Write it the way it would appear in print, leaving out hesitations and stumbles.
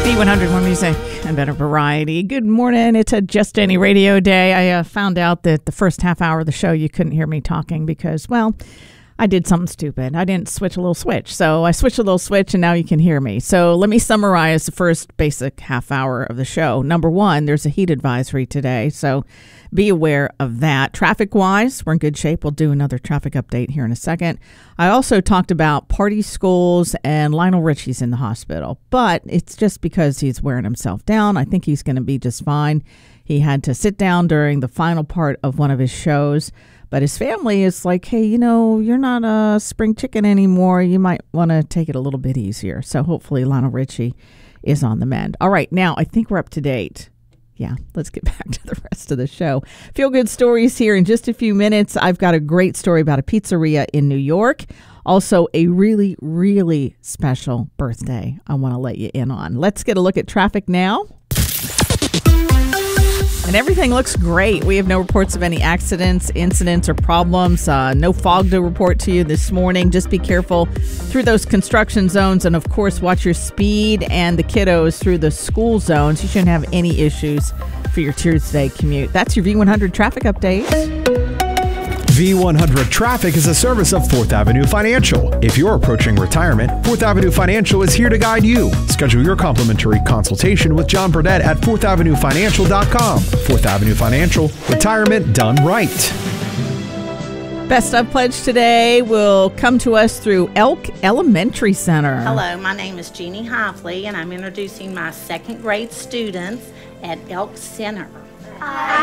B100, more music and better variety. Good morning. It's a Just Any Radio Day. I found out that the first half hour of the show you couldn't hear me talking because, well, I did something stupid. I didn't switch a little switch. So I switched a little switch and now you can hear me. So let me summarize the first basic half hour of the show. Number one, there's a heat advisory today. So be aware of that. Traffic-wise, we're in good shape. We'll do another traffic update here in a second. I also talked about party schools and Lionel Richie's in the hospital, but it's just because he's wearing himself down. I think he's going to be just fine. He had to sit down during the final part of one of his shows, but his family is like, hey, you know, you're not a spring chicken anymore. You might want to take it a little bit easier. So hopefully Lionel Richie is on the mend. All right, now I think we're up to date. Yeah, let's get back to the rest of the show. Feel good stories here in just a few minutes. I've got a great story about a pizzeria in New York. Also, a really, really special birthday I want to let you in on. Let's get a look at traffic now. And everything looks great. We have no reports of any accidents, incidents, or problems. No fog to report to you this morning. Just be careful through those construction zones. And, of course, watch your speed and the kiddos through the school zones. You shouldn't have any issues for your Tuesday commute. That's your V100 traffic update. V100 Traffic is a service of 4th Avenue Financial. If you're approaching retirement, 4th Avenue Financial is here to guide you. Schedule your complimentary consultation with John Burdett at 4thavenuefinancial.com. 4th Avenue Financial, retirement done right. Best of Pledge today will come to us through Elk Elementary Center. Hello, my name is Jeannie Hoffley, and I'm introducing my second grade students at Elk Center. I